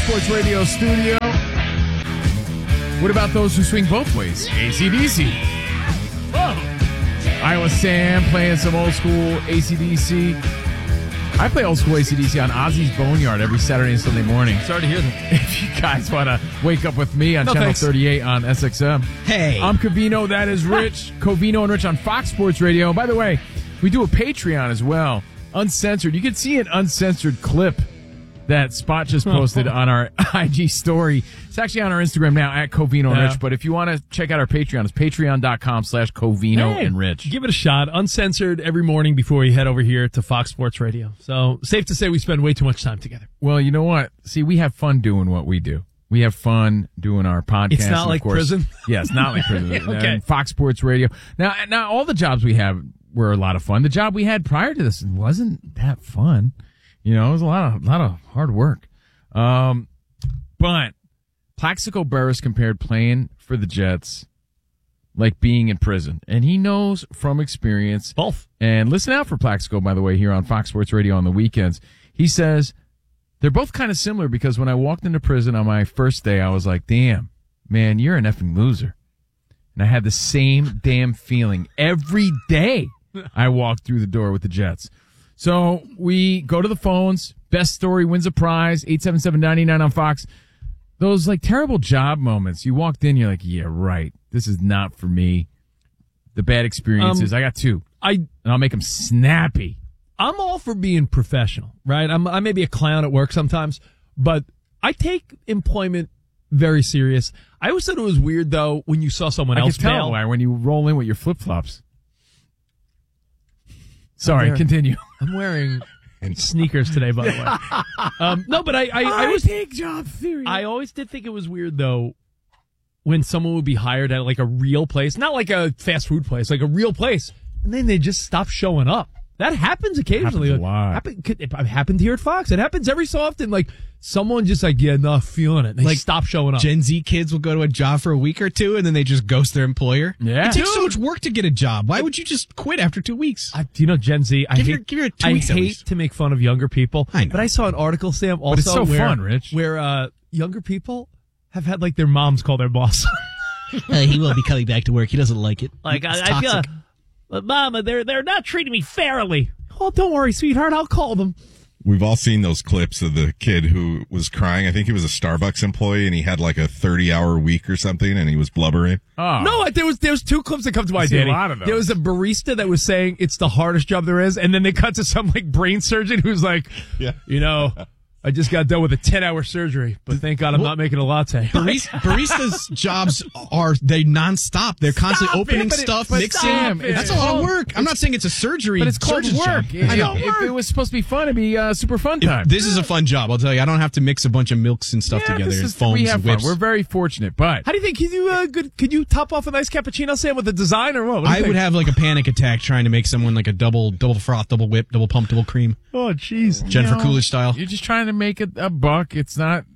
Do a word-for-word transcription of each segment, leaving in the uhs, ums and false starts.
Sports Radio studio. What about those who swing both ways? A C D C. Whoa. Iowa Sam playing some old school A C D C. I play old school A C D C on Ozzy's Boneyard every Saturday and Sunday morning. Sorry to hear that. If you guys want to wake up with me on no, Channel thanks. thirty-eight on S X M. Hey. I'm Covino. That is Rich. Covino and Rich on Fox Sports Radio. By the way, we do a Patreon as well. Uncensored. You can see an uncensored clip that Spot just posted on our I G story. It's actually on our Instagram now at Covino and Yeah. Rich. But if you want to check out our Patreon, it's patreon.com slash Covino Hey, and Rich. Give it a shot. Uncensored every morning before you head over here to Fox Sports Radio. So safe to say we spend way too much time together. Well, you know what? See, we have fun doing what we do. We have fun doing our podcast. It's not and of like course, prison? Yeah, it's not like prison. Okay. And Fox Sports Radio. Now, now, all the jobs we have were a lot of fun. The job we had prior to this wasn't that fun. You know, it was a lot of, lot of hard work. Um, but Plaxico Burress compared playing for the Jets like being in prison. And he knows from experience. Both. And listen out for Plaxico, by the way, here on Fox Sports Radio on the weekends. He says they're both kind of similar because when I walked into prison on my first day, I was like, damn, man, you're an effing loser. And I had the same damn feeling every day I walked through the door with the Jets. So we go to the phones. Best story wins a prize. eight seven seven, nine nine on Fox. Those like terrible job moments. You walked in, you're like, yeah, right. This is not for me. The bad experiences. Um, I got two. I And I'll make them snappy. I'm all for being professional, right? I'm I may be a clown at work sometimes, but I take employment very serious. I always thought it was weird though when you saw someone I else can tell bail. why when you roll in with your flip flops. Sorry, There. continue. I'm wearing sneakers today, by the way. Um, no, but I, I, I, was, take job theory. I always did think it was weird, though, when someone would be hired at, like, a real place. Not like a fast food place, like a real place. And then they just stop showing up. That happens occasionally. Happens a lot. Happen, could- it happened here at Fox. It happens every so often. Like, someone just like, yeah, not feeling it. They Like, stop showing up. Gen Z kids will go to a job for a week or two and then they just ghost their employer. Yeah. It takes so Dude. much work to get a job. Why would you just quit after two weeks? I, do you know Gen Z? I Give hate, your- give your two I weeks at hate least. to make fun of younger people. I know. But I saw an article, Sam, also it's so where, fun, Rich. where uh, younger people have had like their moms call their boss. Uh, he will be coming back to work. He doesn't like it. Like It's I, I feel, toxic. uh, Mama, they're they're not treating me fairly. Oh, don't worry, sweetheart. I'll call them. We've all seen those clips of the kid who was crying. I think he was a Starbucks employee and he had like a thirty hour week or something and he was blubbering. Oh. No, there was there was two clips that come to mind, see a Danny. lot of those. There was a barista that was saying it's the hardest job there is, and then they cut to some like brain surgeon who's like, Yeah. you know, I just got done with a ten hour surgery, but thank God I'm not making a latte. Baris- baristas' jobs are they nonstop. They're constantly Stop it, opening but it- stuff, but mixing. stop it. That's a lot of It's work. I'm not saying it's a surgery, But it's called surgeon's work. job. If, I know. if it was supposed to be fun, it'd be uh, super fun time. This is a fun job. I'll tell you. I don't have to mix a bunch of milks and stuff Yeah, together. this And is- foams we have and fun. whips. We're very fortunate, but How do you think? Can you uh, good? Could you top off a nice cappuccino, Sam, with a design or what? What do you I think? would have like a panic attack trying to make someone like a double, double froth, double whip, double pump, double cream, Oh, jeez. Jennifer know, Coolidge style. you're just trying to make a, a buck. It's not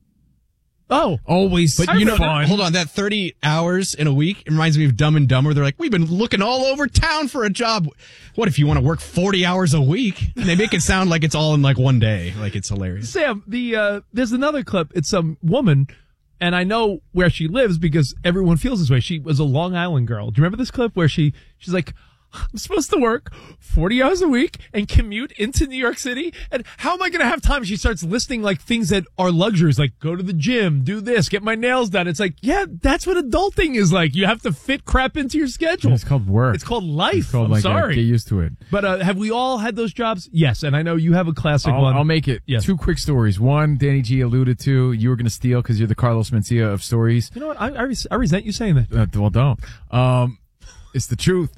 Oh, always But you know, fun. hold on, that thirty hours in a week, it reminds me of Dumb and Dumber. They're like, we've been looking all over town for a job. What if you want to work forty hours a week? And they make it sound like it's all in like one day. Like it's hilarious. Sam, the uh, there's another clip. It's some woman, and I know where she lives because everyone feels this way. She was a Long Island girl. Do you remember this clip where she she's like, I'm supposed to work forty hours a week and commute into New York City? And how am I going to have time? She starts listing like things that are luxuries, like go to the gym, do this, get my nails done. It's like, yeah, that's what adulting is like. You have to fit crap into your schedule. It's called work. It's called life. It's called I'm like sorry. uh, get used to it. But uh, have we all had those jobs? Yes, and I know you have a classic I'll, one. I'll make it Yes. two quick stories. One, Danny G alluded to. You were going to steal because you're the Carlos Mencia of stories. You know what? I, I, res- I resent you saying that. Uh, well, don't. Um, it's the truth.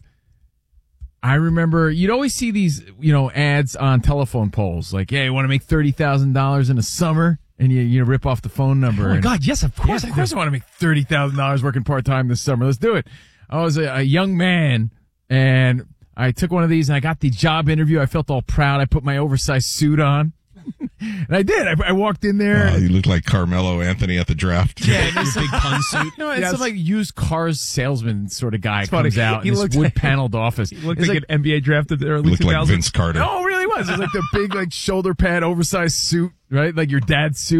I remember you'd always see these, you know, ads on telephone poles like, "Hey, you want to make thirty thousand dollars in a summer?" And you you rip off the phone number. Oh my and, God! Yes, of course. Yes, I of course, do. I want to make thirty thousand dollars working part time this summer. Let's do it. I was a, a young man, and I took one of these, and I got the job interview. I felt all proud. I put my oversized suit on, and I did. I, I walked in there. Oh, you look like Carmelo Anthony at the draft. Yeah, and this Big pun suit. You know, it's Yes. some like used cars salesman sort of guy funny. comes out He in this looked wood like- paneled office. He looked It's like, an N B A draft of the early Looked two like thousands. Vince Carter. No, it really was. It was like the big, like shoulder pad, oversized suit, right? Like your dad's suit.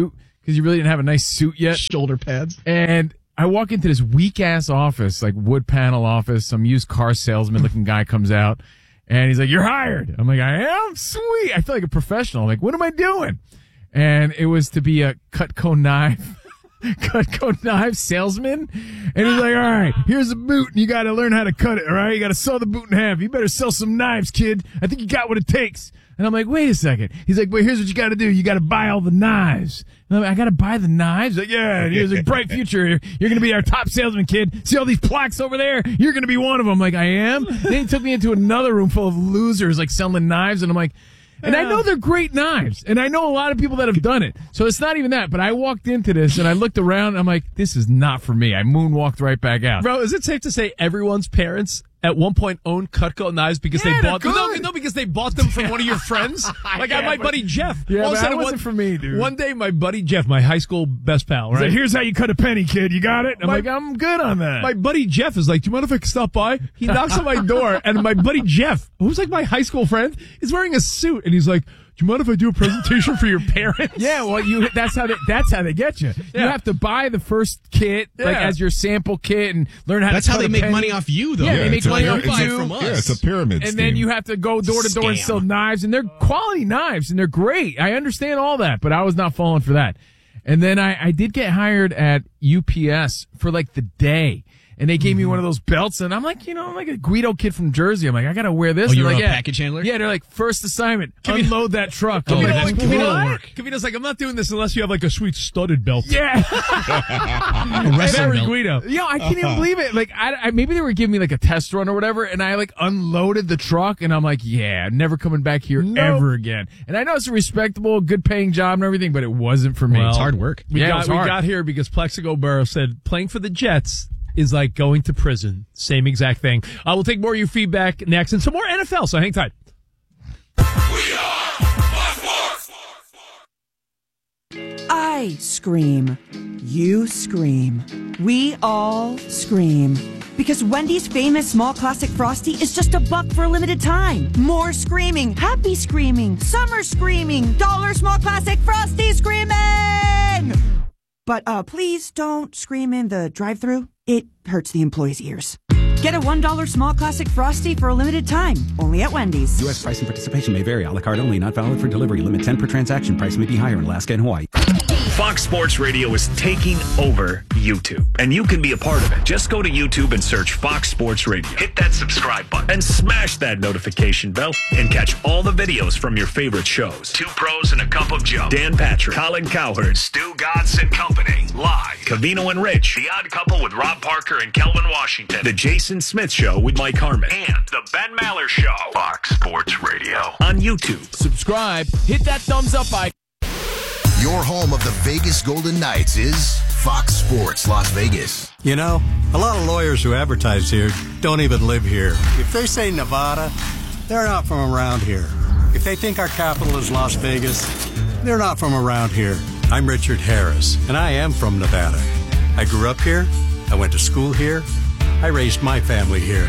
because you really didn't have a nice suit yet. Shoulder pads. And I walk into this weak-ass office, like wood panel office. Some used car salesman-looking guy comes out, and he's like, "You're hired." I'm like, "I am? Sweet." I feel like a professional. I'm like, what am I doing? And it was to be a Cutco knife. Cutco knife salesman, and he's like, "All right, here's a boot, and you got to learn how to cut it. All right, you got to saw the boot in half. You better sell some knives, kid. I think you got what it takes." And I'm like, "Wait a second." He's like, "Well, here's what you got to do. You got to buy all the knives." And I'm like, "I got to buy the knives?" Like, "Yeah, here's a bright future. You're going to be our top salesman, kid. See all these plaques over there? You're going to be one of them." I'm like, "I am." Then he took me into another room full of losers, like selling knives, and I'm like. And I know they're great knives, and I know a lot of people that have done it. So it's not even that, but I walked into this, and I looked around, and I'm like, this is not for me. I moonwalked right back out. Bro, is it safe to say everyone's parents at one point owned Cutco knives because Yeah, they bought they're no, good. no, because they bought them from one of your friends? Like Yeah, I, my but- buddy Jeff. Yeah, all of but a that sudden, wasn't one, for me, dude. One day, my buddy Jeff, my high school best pal, He's right? like, "Here's how you cut a penny, kid. You got it?" I'm My- like, "I'm good on that." My buddy Jeff is like, "Do you mind if I can stop by?" He knocks on my door, and my buddy Jeff, who's like my high school friend, is wearing a suit, and he's like, "Do you mind if I do a presentation for your parents?" Yeah, well, you that's how they, that's how they get you. You Yeah. have to buy the first kit, like Yeah. as your sample kit, and learn how. That's to how cut they a make penny. money off you, though. Yeah, they make it's a money pyra- off it's a- you. from us. Yeah, it's a pyramid And scheme. then you have to go door to door and Scam. sell knives, and they're quality knives, and they're great. I understand all that, but I was not falling for that. And then I, I did get hired at U P S for like the day. And they gave me one of those belts, and I'm like, you know, I'm like a Guido kid from Jersey. I'm like, I gotta wear this. Oh, you They're were like, a yeah. package handler? Yeah, they're like, first assignment, me- unload that truck. I'm Oh, like, that's what? brutal work. Kavita's like, "I'm not doing this unless you have like a sweet studded belt." Yeah. A wrestling Very belt. Guido. Yo, I can't even believe it. Like, I, I maybe they were giving me like a test run or whatever, and I like unloaded the truck, and I'm like, yeah, never coming back here Nope. ever again. And I know it's a respectable, good paying job and everything, but it wasn't for me. Well, It's hard work. We Yeah, it got was we hard. got here because Plexico Burrow said playing for the Jets is like going to prison. Same exact thing. Uh, we'll take more of your feedback next and some more N F L, so hang tight. I scream. You scream. We all scream. Because Wendy's famous small classic Frosty is just a buck for a limited time. More screaming, happy screaming, summer screaming, dollar small classic Frosty screaming! But uh, please don't scream in the drive-thru. It hurts the employees' ears. Get a one dollar small classic Frosty for a limited time, only at Wendy's. U S price and participation may vary. A la carte only. Not valid for delivery. Limit ten per transaction. Price may be higher in Alaska and Hawaii. Fox Sports Radio is taking over YouTube, and you can be a part of it. Just go to YouTube and search Fox Sports Radio. Hit that subscribe button and smash that notification bell and catch all the videos from your favorite shows. Two Pros and a Cup of Joe. Dan Patrick, Colin Cowherd, Stu Gatz and Company. Live. Cavino and Rich. The Odd Couple with Rob Parker and Kelvin Washington. The Jason Smith Show with Mike Harmon. And The Ben Maller Show. Fox Sports Radio. On YouTube. Subscribe, hit that thumbs up icon. Your home of the Vegas Golden Knights is Fox Sports Las Vegas. You know, a lot of lawyers who advertise here don't even live here. If they say Nevada, they're not from around here. If they think our capital is Las Vegas, they're not from around here. I'm Richard Harris, and I am from Nevada. I grew up here. I went to school here. I raised my family here.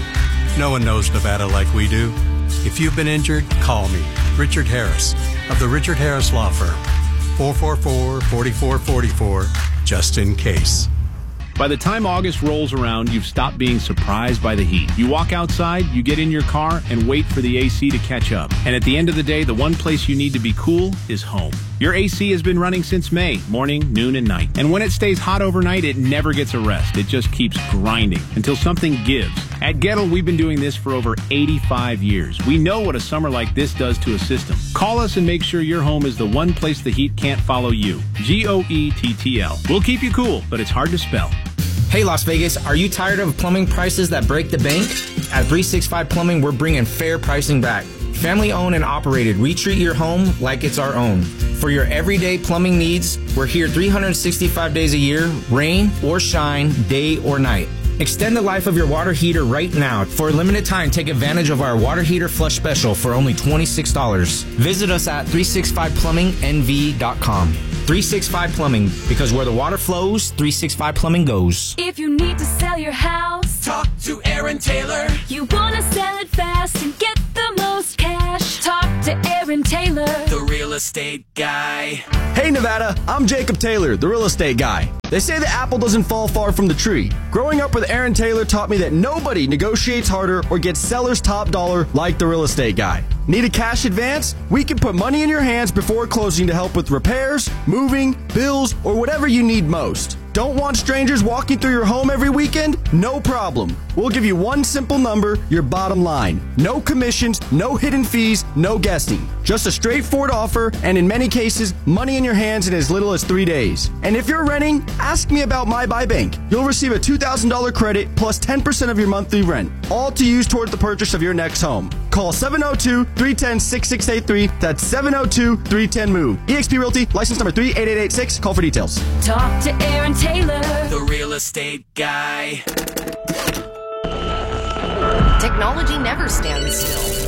No one knows Nevada like we do. If you've been injured, call me, Richard Harris, of the Richard Harris Law Firm. four four four, four four four four, just in case. By the time August rolls around, you've stopped being surprised by the heat. You walk outside, you get in your car, and wait for the A C to catch up. And at the end of the day, the one place you need to be cool is home. Your A C has been running since May, morning, noon, and night. And when it stays hot overnight, it never gets a rest. It just keeps grinding until something gives. At Gettle, we've been doing this for over eighty-five years. We know what a summer like this does to a system. Call us and make sure your home is the one place the heat can't follow you. G O E T T L. We'll keep you cool, but it's hard to spell. Hey Las Vegas, are you tired of plumbing prices that break the bank? At three sixty-five Plumbing, we're bringing fair pricing back. Family owned and operated, we treat your home like it's our own. For your everyday plumbing needs, we're here three hundred sixty-five days a year, rain or shine, day or night. Extend the life of your water heater right now. For a limited time, take advantage of our water heater flush special for only twenty-six dollars. Visit us at three sixty-five plumbing N V dot com. three sixty-five Plumbing, because where the water flows, three sixty-five Plumbing goes. If you need to sell your house, talk to Aaron Taylor. You want to sell it fast and get the most cash. cash. Talk to Aaron Taylor, the real estate guy. Hey Nevada, I'm Jacob Taylor, the real estate guy. They say the apple doesn't fall far from the tree. Growing up with Aaron Taylor taught me that nobody negotiates harder or gets seller's top dollar like the real estate guy. Need a cash advance? We can put money in your hands before closing to help with repairs, moving, bills, or whatever you need most. Don't want strangers walking through your home every weekend? No problem. We'll give you one simple number, your bottom line. No commissions, no hidden fees, no guessing. Just a straightforward offer, and in many cases, money in your hands in as little as three days. And if you're renting, ask me about My Buy Bank. You'll receive a two thousand dollars credit plus ten percent of your monthly rent, all to use toward the purchase of your next home. Call seven oh two, three one oh, six six eight three. That's seven oh two, three one oh, MOVE. eXp Realty, license number three eight eight eight six. Call for details. talk to Aaron Taylor, the real estate guy. Technology never stands still.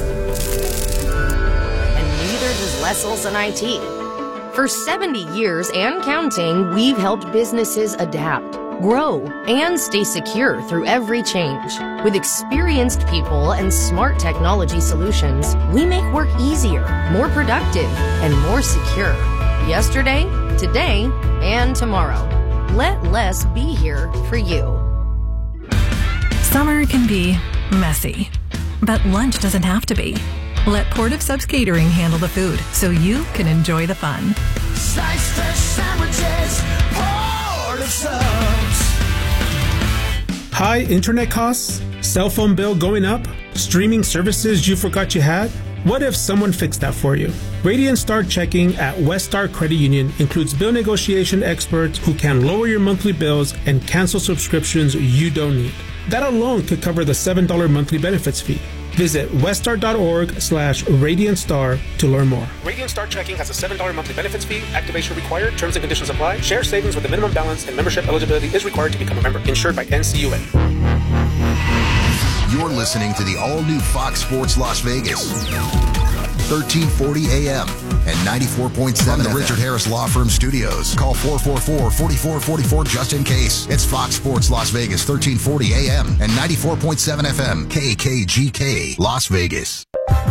And neither does Les Olson I T. For seventy years and counting, we've helped businesses adapt, grow, and stay secure through every change. With experienced people and smart technology solutions, we make work easier, more productive, and more secure. Yesterday, today, and tomorrow. Let Les be here for you. Summer can be messy, but lunch doesn't have to be. Let Port of Subs Catering handle the food so you can enjoy the fun. Sliced fish sandwiches, Port of Subs. High internet costs? Cell phone bill going up? Streaming services you forgot you had? What if someone fixed that for you? Radiant Star Checking at West Star Credit Union includes bill negotiation experts who can lower your monthly bills and cancel subscriptions you don't need. That alone could cover the seven dollars monthly benefits fee. Visit weststar.org slash Radiant Star to learn more. Radiant Star Checking has a seven dollars monthly benefits fee. Activation required. Terms and conditions apply. Share savings with a minimum balance and membership eligibility is required to become a member. Insured by N C U A. You're listening to the all-new Fox Sports Las Vegas. thirteen forty A M and ninety-four point seven the Richard Harris Law Firm Studios. Call four four four, four four four four just in case. It's Fox Sports Las Vegas, thirteen forty A M and ninety-four point seven F M, K K G K, Las Vegas.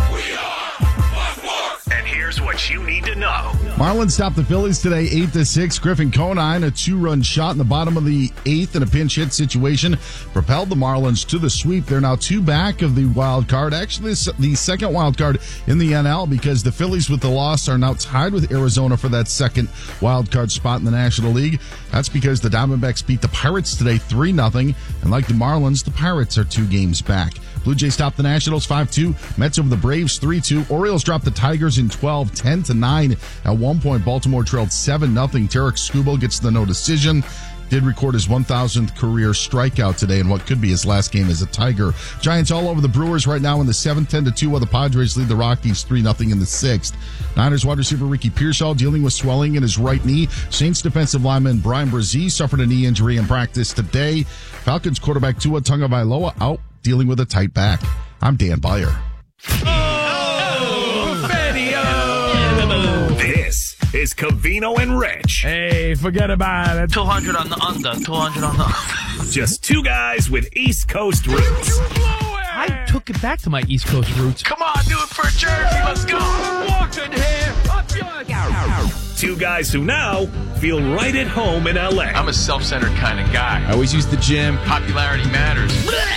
And here's what you need to know. Marlins stopped the Phillies today eight to six. Griffin Conine, a two-run shot in the bottom of the eighth in a pinch hit situation, propelled the Marlins to the sweep. They're now two back of the wild card. Actually, the second wild card in the N L, because the Phillies with the loss are now tied with Arizona for that second wild card spot in the National League. That's because the Diamondbacks beat the Pirates today three nothing. And like the Marlins, the Pirates are two games back. Blue Jays topped the Nationals five two. Mets over the Braves three two. Orioles dropped the Tigers in twelve, ten to nine. At one point, Baltimore trailed seven nothing. Tarek Skubal gets the no decision. Did record his one thousandth career strikeout today in what could be his last game as a Tiger. Giants all over the Brewers right now in the seventh, ten to two, while the Padres lead the Rockies three nothing in the sixth. Niners wide receiver Ricky Pearsall dealing with swelling in his right knee. Saints defensive lineman Brian Brzee suffered a knee injury in practice today. Falcons quarterback Tua Tagovailoa out dealing with a tight back. I'm Dan Beyer. This is Covino and Rich. Hey, forget about it. two hundred on the under, two hundred on the under. Just two guys with East Coast roots. I took it back to my East Coast roots. Come on, do it for Jersey. Let's go. Walking here. Two guys who now feel right at home in L A. I'm a self-centered kind of guy. I always use the gym. Popularity matters.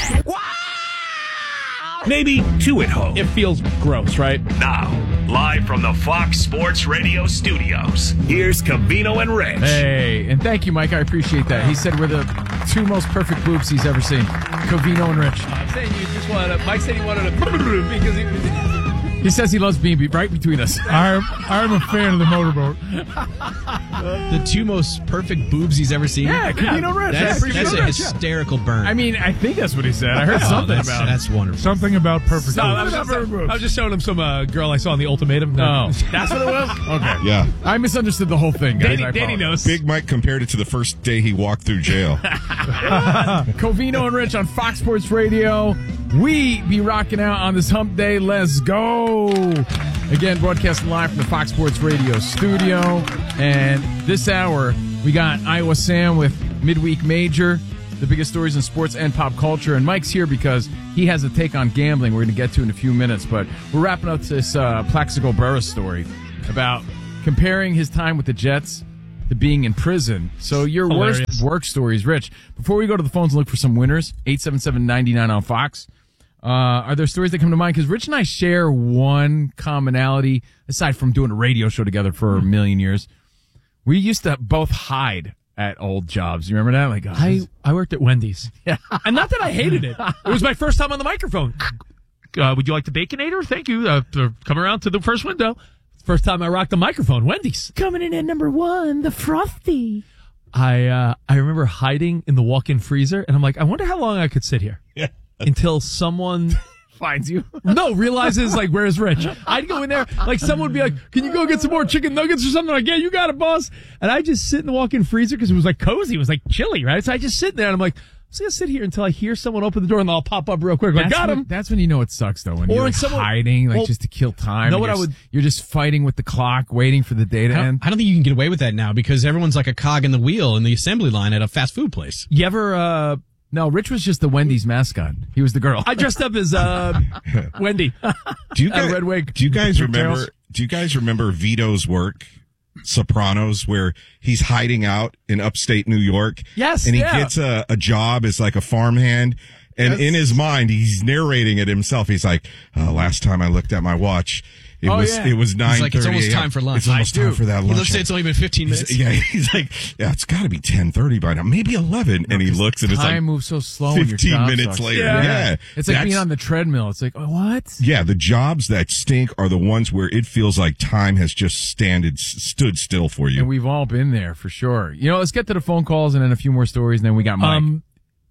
Maybe two at home. It feels gross, right? Now, live from the Fox Sports Radio studios, here's Covino and Rich. Hey, and thank you, Mike. I appreciate that. He said we're the two most perfect boobs he's ever seen. Covino and Rich. I'm saying you just wanted to, Mike said he wanted to because he... He says he loves being right between us. I'm, I'm a fan of the motorboat. The two most perfect boobs he's ever seen? Yeah, Covino Rich. That's, yeah, that's a Rich, hysterical burn. I mean, I think that's what he said. I heard oh, something that's, about That's wonderful. Something about perfect no, I, was boobs. just, I was just showing him some uh, girl I saw in The Ultimatum. No. That's what it was? Okay. Yeah. I misunderstood the whole thing, guys. Danny, Danny knows. Big Mike compared it to the first day he walked through jail. Covino and Rich on Fox Sports Radio. We be rocking out on this hump day. Let's go. Again, broadcasting live from the Fox Sports Radio studio. And this hour, we got Iowa Sam with Midweek Major. the biggest stories in sports and pop culture. And Mike's here because he has a take on gambling we're going to get to in a few minutes. But we're wrapping up this uh, Plaxico Burress story about comparing his time with the Jets to being in prison. So your Hilarious. worst work stories, Rich. Before we go to the phones and look for some winners, eight seven seven, nine nine on Fox. Uh, are there stories that come to mind? Because Rich and I share one commonality, aside from doing a radio show together for a million years. We used to both hide at old jobs. You remember that? Like, oh, I, I worked at Wendy's. Yeah. And not that I hated it. It was my first time on the microphone. Uh, would you like the Baconator? Thank you uh, for coming around to the first window. First time I rocked the microphone. Wendy's. Coming in at number one, the Frosty. I uh, I remember hiding in the walk-in freezer, and I'm like, I wonder how long I could sit here. Yeah. Until someone finds you. No, realizes, like, where's Rich? I'd go in there, like, someone would be like, can you go get some more chicken nuggets or something? Like, yeah, you got it, boss. And I just sit in the walk-in freezer because it was, like, cozy. It was, like, chilly, right? So I just sit there, and I'm like, I'm just going to sit here until I hear someone open the door, and I'll pop up real quick. Like, That's got when, him. That's when you know it sucks, though. When Or you're when like someone- hiding, like well, just to kill time. know and what you're I would- s- You're just fighting with the clock, waiting for the day to I end. don't, I don't think you can get away with that now because everyone's like a cog in the wheel in the assembly line at a fast food place. You ever, uh, No, Rich was just the Wendy's mascot. He was the girl. I dressed up as uh, Wendy. Do you At guys, Red Wig. do you guys remember? Tails. Do you guys remember Vito's work, Sopranos, where he's hiding out in upstate New York? Yes, and he yeah. gets a, a job as like a farmhand, and Yes. in his mind he's narrating it himself. He's like, uh, "Last time I looked at my watch, it Oh, was yeah. it was nine He's like, it's thirty almost a m. time for lunch. It's almost I time do. for that He lunch." looks at it's only been fifteen He's- minutes. yeah, he's like, "Yeah, it's got to be ten thirty by now, maybe eleven." And he looks, and it's Time like moves so slow. when your fifteen job minutes sucks. later. Yeah. Yeah, It's like being That's- on the treadmill. It's like, oh, what? Yeah, the jobs that stink are the ones where it feels like time has just standed, stood still for you. And we've all been there for sure. You know, let's get to the phone calls and then a few more stories, and then we got Mike. Um,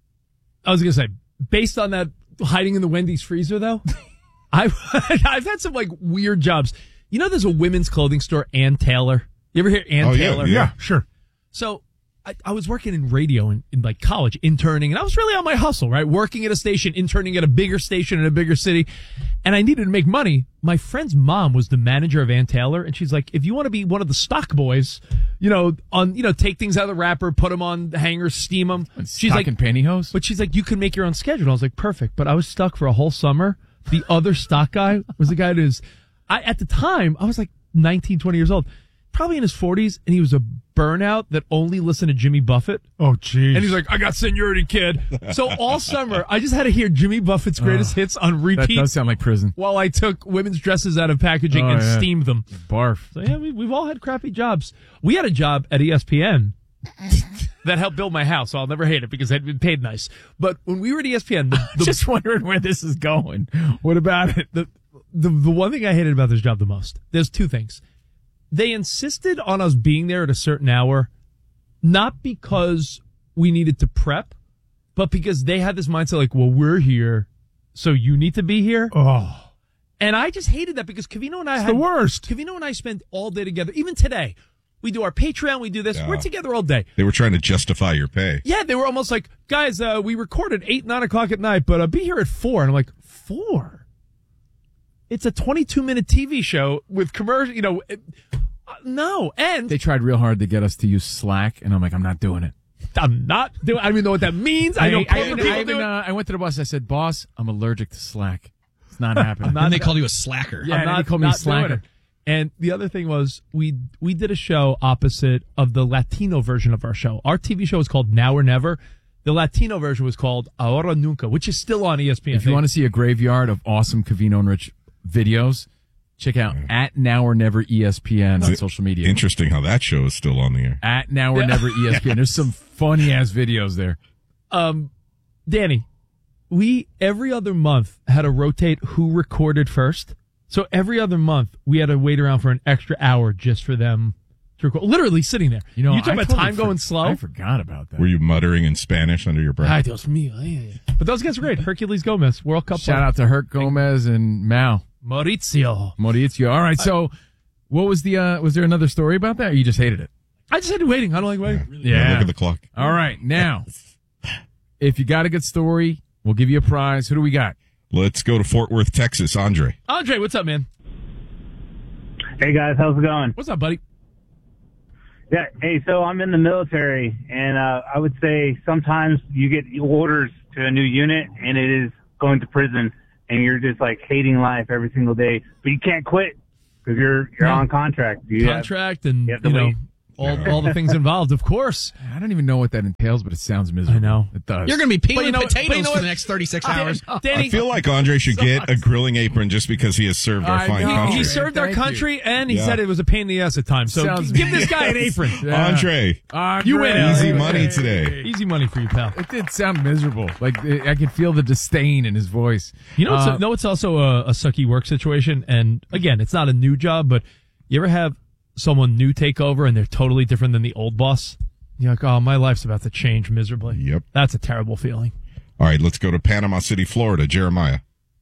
I was gonna say, based on that hiding in the Wendy's freezer, though, I've I've had some like weird jobs. You know, there's a women's clothing store, Ann Taylor. You ever hear Ann Oh, yeah, Taylor? yeah. sure. So I, I was working in radio in, in like college, interning, and I was really on my hustle, right? Working at a station, interning at a bigger station in a bigger city, and I needed to make money. My friend's mom was the manager of Ann Taylor, and she's like, if you want to be one of the stock boys, you know, on you know, take things out of the wrapper, put them on the hangers, steam them. She's like, Stocking pantyhose? but she's like, you can make your own schedule. I was like, perfect. But I was stuck for a whole summer. The other stock guy was the guy who's, I at the time, I was like nineteen, twenty years old, probably in his forties, and he was a burnout that only listened to Jimmy Buffett. Oh, jeez. And he's like, I got seniority, kid. So all summer, I just had to hear Jimmy Buffett's greatest hits on That repeat does sound like prison. while I took women's dresses out of packaging Oh, and yeah. steamed them. Barf. So yeah, we, we've all had crappy jobs. We had a job at E S P N that helped build my house, so I'll never hate it because I'd been paid nice. But when we were at E S P N, the, the, Just wondering where this is going. What about it? the, the the one thing I hated about this job the most, there's two things. They insisted on us being there at a certain hour, not because we needed to prep, but because they had this mindset like, well, we're here, so you need to be here. Oh, And I just hated that because Cavino and I it's had the worst. Cavino and I spend all day together. Even today, we do our Patreon, we do this. Yeah. We're together all day. They were trying to justify your pay. Yeah, they were almost like, guys, uh, we recorded eight, nine o'clock at night, but uh, be here at four. And I'm like, four? It's a twenty-two minute T V show with commercial, you know. It, uh, no. And They tried real hard to get us to use Slack, and I'm like, I'm not doing it. I'm not doing I don't even know what that means. I, know I, corporate even- people I, even, do it. uh, I went to the boss. I said, boss, I'm allergic to Slack. It's not happening. And they called you a slacker. Yeah, I'm and then not, he called me not a slacker. doing it. And the other thing was we we did a show opposite of the Latino version of our show. Our T V show is called Now or Never. The Latino version was called Ahora Nunca, which is still on E S P N. If you want to see a graveyard of awesome Cavino and Rich videos, check out at Now or Never E S P N on social media. Interesting how that show is still on the air. At Now or Never E S P N. There's some funny ass videos there. Um, Danny, we every other month had to rotate who recorded first. So every other month we had to wait around for an extra hour just for them to record. Literally sitting there. You know, you talk I about totally time for- going slow. I forgot about that. Were you muttering in Spanish under your breath? Ay, Dios mío. Ay, ay, ay. But those guys are great. Hercules Gomez, World Cup. Shout player. out to Herc Gomez and Mao. Maurizio. Maurizio. All right, so what was the, uh, was there another story about that, or you just hated it? I just had waiting. I don't like waiting. Yeah, look at the clock. All right, now, if you got a good story, we'll give you a prize. Who do we got? Let's go to Fort Worth, Texas. Andre. Andre, what's up, man? Hey guys, how's it going? What's up, buddy? Yeah. Hey, so I'm in the military, and uh, I would say sometimes you get orders to a new unit, and it is going to prison, and you're just like hating life every single day, but you can't quit because you're you're Yeah. on contract. You have- Contract and you have to you know wait. all all the things involved. Of course, I don't even know what that entails, but it sounds miserable. I know it does. You're going to be But peeling you know- potatoes but you know for what? the next thirty-six Dan- hours. Danny, I feel like Andre should get a grilling apron just because he has served our I fine know. country. he served our Thank country, you. and he Yeah. said it was a pain in the ass at times. So Sounds- give this guy an Yes. apron. Yeah. Andre, Andre. You win. easy money today. Easy money for you, pal. It did sound miserable. Like it, I could feel the disdain in his voice. You know, it's, Uh, no, it's also a, a sucky work situation. And again, it's not a new job, but you ever have someone new take over and they're totally different than the old boss? You're like, oh, my life's about to change miserably. Yep. That's a terrible feeling. All right, let's go to Panama City, Florida. Jeremiah.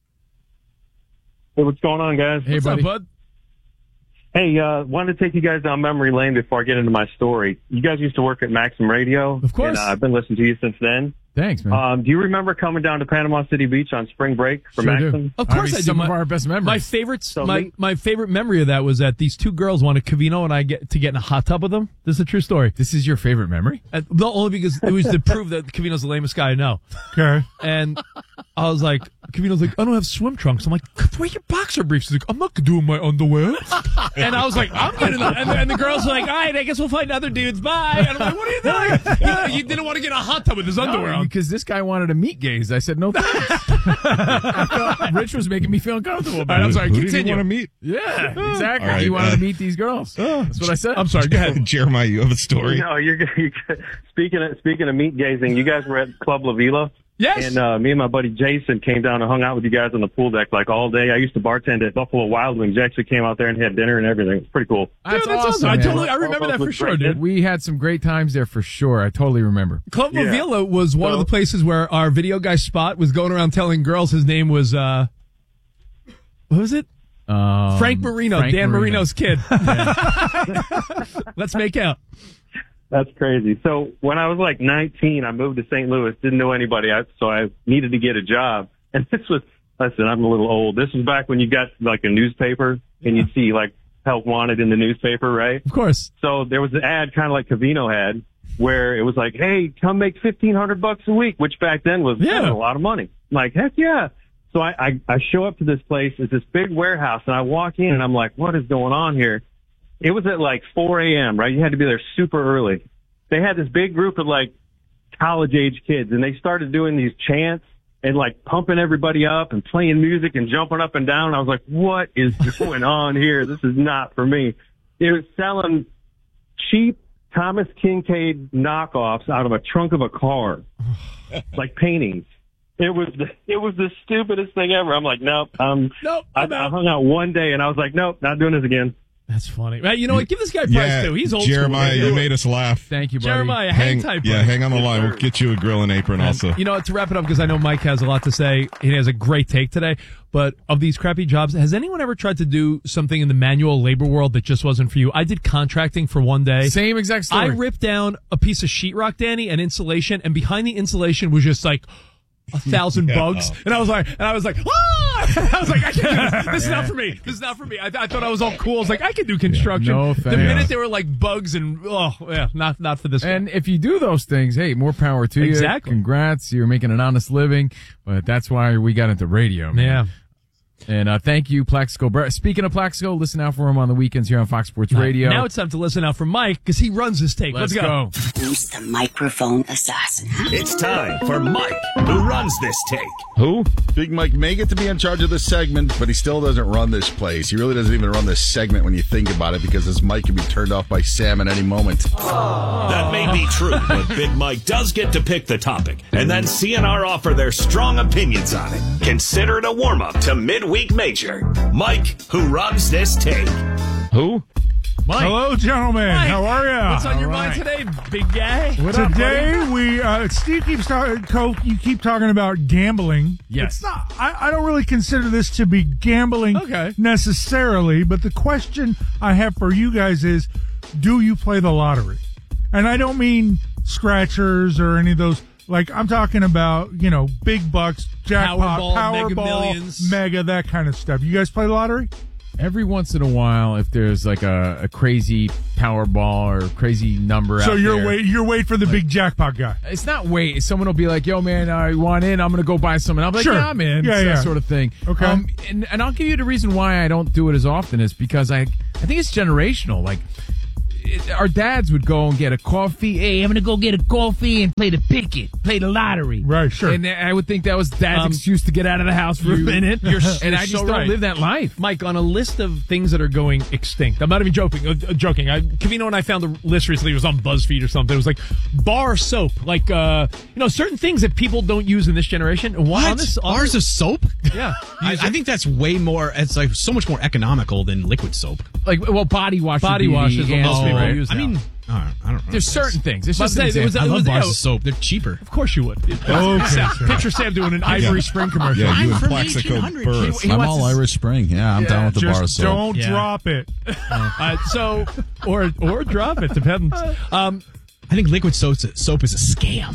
Hey, what's going on, guys? Hey, What's buddy. up, bud? Hey, uh, wanted to take you guys down memory lane before I get into my story. You guys used to work at Maxim Radio. Of course. And, uh, I've been listening to you since then. Thanks, man. Um, do you remember coming down to Panama City Beach on spring break for Sure do. Maxim? Of course I, mean, I do. some My, of our best memories. my favorite, So my, me- my favorite memory of that was that these two girls wanted Cavino and I get to get in a hot tub with them. This is a true story. This is your favorite memory? And, no, only because it was to prove that Cavino's the lamest guy I know. Okay. And I was like, Cavino's like, I don't have swim trunks. I'm like, wear your boxer briefs. He's like, I'm not doing my underwear. And I was like, I'm getting that. And, and the girls were like, all right, I guess we'll find other dudes. Bye. And I'm like, what are you doing? You, know, you didn't want to get in a hot tub with his underwear No, on. because this guy wanted to meet gays. I said no thanks. I felt Rich was making me feel uncomfortable about All right, I'm it. sorry, Who did he continue. want to meet? Yeah, exactly. All right, he wanted uh, to meet these girls. That's what I said. I'm sorry, go ahead. Jeremiah, you have a story? No, you're, you're speaking of, speaking of meat gazing, you guys were at Club La Vila. Yes. And uh, me and my buddy Jason came down and hung out with you guys on the pool deck like all day. I usused to bartend at Buffalo Wild Wings. You actually came out there and had dinner and everything. It's pretty cool. That's, Dude, that's awesome. awesome. I man. totally, I remember that for sure, dude. We had some great times there for sure. I totally remember. Club La Yeah. Vila was one of the places where our video guy Spot was going around telling girls his name was, uh, what was it? Um, Frank Marino, Frank Dan Marino. Marino's kid. Let's make out. That's crazy. So when I was like nineteen, I moved to Saint Louis, didn't know anybody, I- so I needed to get a job. And this was, listen, I'm a little old. This was back when you got like a newspaper and you'd see like help wanted in the newspaper, right? Of course. So there was an ad kind of like Cavino had where it was like, hey, come make fifteen hundred bucks a week, which back then was Yeah. man, a lot of money. I'm like, heck yeah. So I, I, I show up to this place. It's this big warehouse and I walk in and I'm like, what is going on here? It was at like four a.m., right? You had to be there super early. They had this big group of like college age kids and they started doing these chants and like pumping everybody up and playing music and jumping up and down. I was like, what is going on here? This is not for me. They were selling cheap Thomas Kincaid knockoffs out of a trunk of a car, like paintings. It was the, it was the stupidest thing ever. I'm like, nope. Um, Nope, I, I'm I out. hung out one day and I was like, nope, not doing this again. That's funny. Right, you know what? Give this guy price Yeah, too. He's old Jeremiah, school. you made us laugh. Thank you, buddy. Jeremiah, hang, Hang, tight. yeah, buddy. hang on the line. We'll get you a grill and apron also. You know what? To wrap it up, because I know Mike has a lot to say. He has a great take today. But of these crappy jobs, has anyone ever tried to do something in the manual labor world that just wasn't for you? I did contracting for one day. Same exact story. I ripped down a piece of sheetrock, Danny, and insulation, and behind the insulation was just like a thousand Yeah. bugs, and I was like, and I was like, ah! I was like, I can't do this. This is not for me. This is not for me. I, I thought I was all cool. I was like, I can do construction. no the thanks. minute they were like bugs and oh yeah, not not for this. And guy. if you do those things, hey, more power to you. Exactly. Congrats. You're making an honest living. But that's why we got into radio, man. Yeah. And uh, thank you, Plaxico. Br- Speaking of Plaxico, listen out for him on the weekends here on Fox Sports Radio. Now it's time to listen out for Mike because he runs this take. Let's Let's, go. Who's the microphone assassin? It's time for Mike, who runs this take. Who? Big Mike may get to be in charge of this segment, but he still doesn't run this place. He really doesn't even run this segment when you think about it, because his mic can be turned off by Sam at any moment. That may be true, but Big Mike does get to pick the topic, and then C N R offer their strong opinions on it. Consider it a warm-up to midweek major. Mike, who runs this take. Who? Mike. Hello, gentlemen. Mike, How are you? What's on your mind today, big guy? What up, Today we uh, Steve keeps talking. Coke, you keep talking about gambling. Yes. It's not. I, I don't really consider this to be gambling Okay. necessarily. But the question I have for you guys is, do you play the lottery? And I don't mean scratchers or any of those. Like, I'm talking about, you know, big bucks, jackpot, Powerball, Mega Powerball, Millions. Mega, that kind of stuff. You guys play lottery? Every once in a while, if there's like a, a crazy Powerball or crazy number So out you're there, wait, you're waiting for the big jackpot guy. it's not wait. Someone will be like, "Yo, man, I want in. I'm going to go buy some." And I'll be like, Sure. "Yeah, I'm in." Yeah, It's yeah. That sort of thing. Okay. Um, and, and I'll give you the reason why I don't do it as often is because I I think it's generational. Like it, our dads would go and get a coffee. Hey, I'm going to go get a coffee and play the picket, play the lottery. Right. Sure. And I would think that was dad's Um, excuse to get out of the house for you- a minute. you're- and you're I just so don't right. live that life. Mike, on a list of things that are going extinct, I'm not even joking. Uh, uh, joking. I, Cavino and I found a list recently. It was on BuzzFeed or something. It was like bar soap, like uh, you know, certain things that people don't use in this generation. And What? On this, on Bars this- of soap? Yeah, I, I think that's way more. It's like so much more economical than liquid soap. Like, well, body wash. would Body be wash the is what most answer, people right? use I now. mean, I don't, I don't know. There's certain things. It's But just an say, it was- example. I love was- bars yeah. of soap. They're cheaper. Of course you would. Okay, Sam, sure. Picture Sam doing an Ivory Spring commercial. Yeah, you I'm and from Plaxico eighteen hundred. Burris. He I'm wants all his- Irish Spring. Yeah, I'm Yeah, down with the bar Just soap. don't Yeah. drop it. Uh, so, or or drop it depends. Um, I think liquid soap soap is a scam.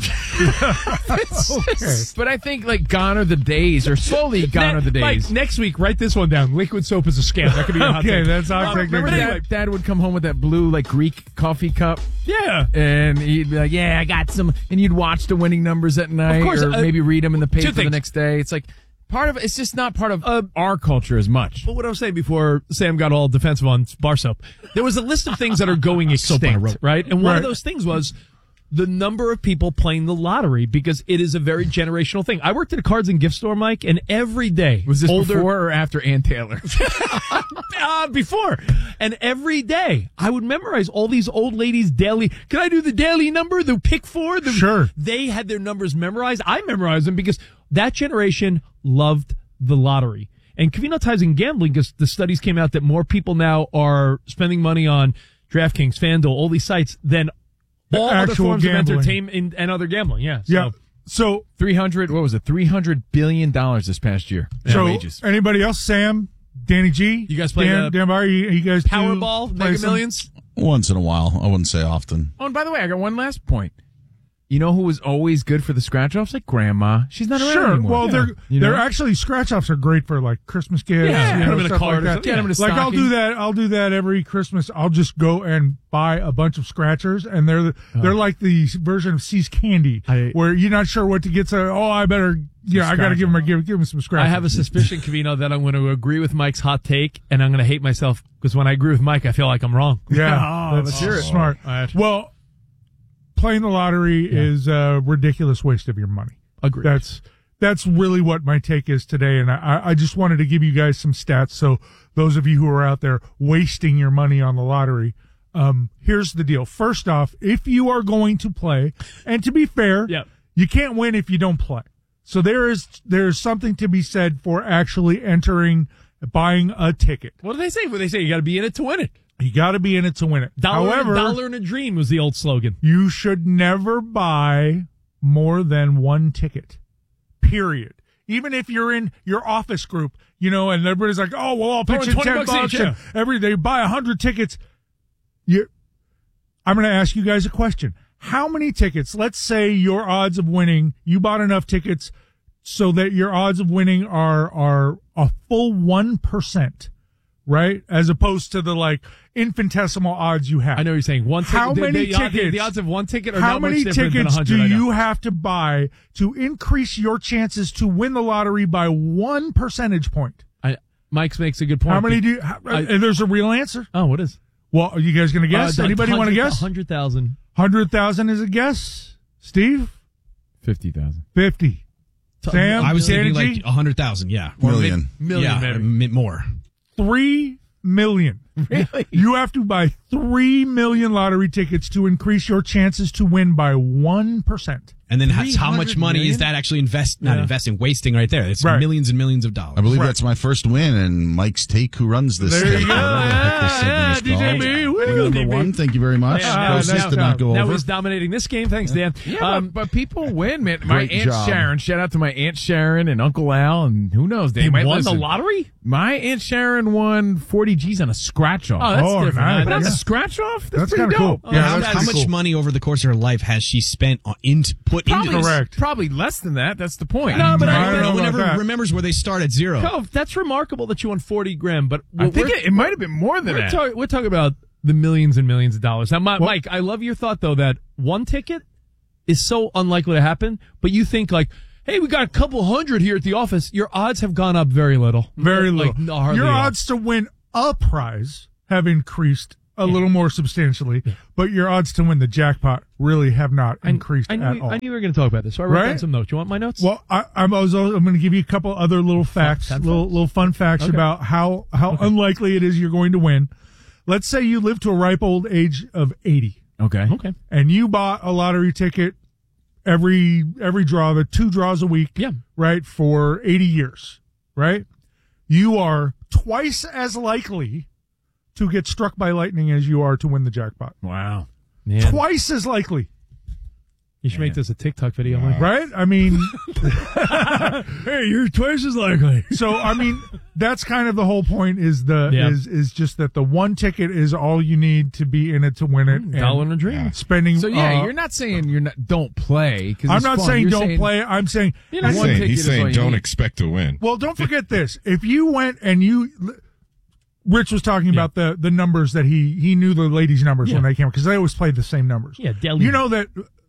Okay. But I think like gone are the days, or slowly gone are the Mike, days. next week, write this one down. Liquid soap is a scam. That could be a hot Okay, take. that's our Um, take. Remember next that week. dad would come home with that blue like Greek coffee cup, Yeah. and he'd be like, "Yeah, I got some," and you'd watch the winning numbers at night, course, or uh, maybe read them in the two paper the things. next day. It's like part of it's just not part of Uh, our culture as much. But what I was saying before Sam got all defensive on bar soap, there was a list of things that are going extinct, right? And one Right. of those things was the number of people playing the lottery because it is a very generational thing. I worked at a cards and gift store, Mike, and every day Was this older, before or after Ann Taylor? uh, before. And every day I would memorize all these old ladies' daily. Can I do the daily number? The pick four? The, Sure. They had their numbers memorized. I memorized them because that generation loved the lottery. And Cavino ties in gambling because the studies came out that more people now are spending money on DraftKings, FanDuel, all these sites than all other actual forms gambling. of entertainment and, and other gambling. Yeah. So. Yeah. So, Three hundred. What was it? Three hundred billion dollars this past year. in so wages. anybody else? Sam, Danny G, You guys play Dan, the Dan Bar, you, you guys do Powerball, play Mega some- Millions. Once in a while. I wouldn't say often. Oh, and by the way, I got one last point. You know who was always good for the scratch offs? Like Grandma. She's not around Sure. anymore. Well, Yeah. they're You they're know? actually scratch offs are great for like Christmas gifts. Yeah, you put know, them in a stuff card like or that. something. Get 'em in a Like I'll stocking. do that. I'll do that every Christmas. I'll just go and buy a bunch of scratchers, and they're the, they're like the version of C's Candy, I- where you're not sure what to get. So oh, I better yeah, I got to give him a give give him some I scratchers. have a suspicion, Cavino, that I'm going to agree with Mike's hot take, and I'm going to hate myself because when I agree with Mike, I feel like I'm wrong. Yeah, Oh, that's let's hear it. smart. All right. Well, playing the lottery Yeah. is a ridiculous waste of your money. Agreed. That's that's really what my take is today, and I, I just wanted to give you guys some stats. So those of you who are out there wasting your money on the lottery, um, here's the deal. First off, if you are going to play, and to be fair, Yep. you can't win if you don't play. So there is there is something to be said for actually entering, buying a ticket. What do they say? What do they say? You got to be in it to win it. You got to be in it to win it. Dollar, However, dollar and a dream was the old slogan. you should never buy more than one ticket, period. Even if you're in your office group, you know, and everybody's like, oh, well, I'll pitch Throwing in twenty ten bucks bucks. each, and every, they buy one hundred tickets. You, I'm going to ask you guys a question. How many tickets, let's say your odds of winning, you bought enough tickets so that your odds of winning are, are a full one percent, right? As opposed to the like infinitesimal odds you have. I know what you're saying. One ticket. How the- many the, the, tickets? The odds of one ticket are How not many much different than tickets one do hundred. I know. you have to buy to increase your chances to win the lottery by one percentage point? I, Mike's makes a good point. How many do you, how, I- and there's a real answer? Oh, what is? Well, are you guys going to guess? Uh, Anybody want to guess? one hundred thousand. one hundred thousand is a guess. Steve? Fifty thousand. fifty. Sam? I was Danny thinking G? like a hundred thousand. Yeah, Or Million. mid- Million, Yeah, maybe. a bit more. Three million. Really? You have to buy three million lottery tickets to increase your chances to win by one percent. And then that's how much three hundred money million? is that actually invest? Not Yeah. investing, wasting right there. It's Right. millions and millions of dollars. I believe Right. that's my first win, and Mike's take who runs this. There you state. go. Whatever the heck this Yeah, segment is D J called. B. Woo. Way to Win go, number D B. one. Thank you very much. Yeah, Those now, did not go now over. he's dominating this game. Thanks, Dan. Yeah, Um, but, but people win, man. My Great Aunt job. Sharon, shout out to my Aunt Sharon and Uncle Al, and who knows, they, They might won listen. the lottery? My Aunt Sharon won forty G's on a scratch off. Oh, that's Oh, different. nice. but that's yeah. a scratch off? That's, That's pretty kinda cool. dope. Yeah, how that's how pretty much cool. money over the course of her life has she spent on, into put into Probably, this? Correct. probably less than that. That's the point. No, but I- I don't know. about Who never that. remembers where they start at zero. Cove, that's remarkable that you won forty grand, but I think we're, it, it might have been more than we're, that. talk, we're talking about the millions and millions of dollars. Now, Mi- Well- Mike, I love your thought, though, that one ticket is so unlikely to happen, but you think, like, hey, we got a couple hundred here at the office. Your odds have gone up very little. Very Like, little. no, hardly Your at all. odds to win a prize have increased a little more substantially, but your odds to win the jackpot really have not I- increased I, knew, at all. I knew we were going to talk about this, so I wrote Right? down some notes. You want my notes? Well, I, I'm also, I'm going to give you a couple other little facts, fun little facts? little fun facts Okay. about how how unlikely it is you're going to win. Let's say you live to a ripe old age of eighty, Okay. okay. and you bought a lottery ticket every every draw, the two draws a week, Yeah. right, for eighty years, right? You are twice as likely to get struck by lightning as you are to win the jackpot. Wow. Man, Twice as likely, you should make this a TikTok video, Mike. right? I mean, Hey, you're twice as likely. so I mean, that's kind of the whole point. Is the Yeah. is is just that the one ticket is all you need to be in it to win it. and Dollar and a dream. Spending. So yeah, uh, you're not saying you're not don't play. 'cause I'm it's not fun. saying You're don't saying- play. I'm saying. You're not He's one saying, ticket he's is all saying you don't need. expect to win. Well, don't forget this. If you went and you, Rich was talking about the the numbers that he he knew the ladies' numbers Yeah. when they came because they always played the same numbers. Yeah, Deli. You know that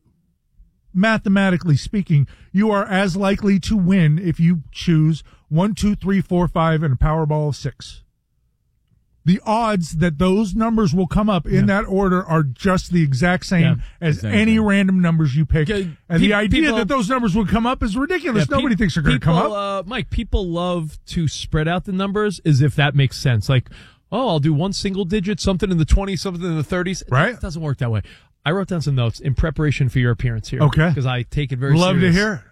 mathematically speaking, you are as likely to win if you choose one, two, three, four, five, and a Powerball of six. The odds that those numbers will come up in that order are just the exact same Yeah, as exactly. any random numbers you pick. Yeah, and pe- the idea people- that those numbers would come up is ridiculous. Yeah, Nobody pe- thinks they're going to come people, up. Uh, Mike, people love to spread out the numbers as if that makes sense. Like, oh, I'll do one single digit, something in the twenties, something in the thirties. Right. It doesn't work that way. I wrote down some notes in preparation for your appearance here. Okay. Because I take it very Love serious. to hear it.